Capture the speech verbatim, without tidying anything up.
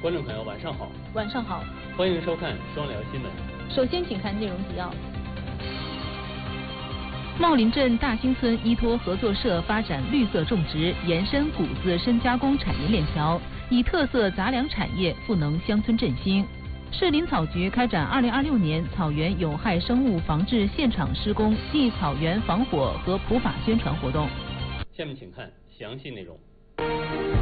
观众朋友，晚上好。 晚上好， 欢迎收看双聊新闻。 首先，请看内容提要。 茂林镇大兴村依托合作社发展绿色种植，延伸谷子深加工产业链条，以特色杂粮产业赋能乡村振兴。市林草局开展二零二六年草原有害生物防治现场施工暨草原防火和普法宣传活动。 下面请看详细内容。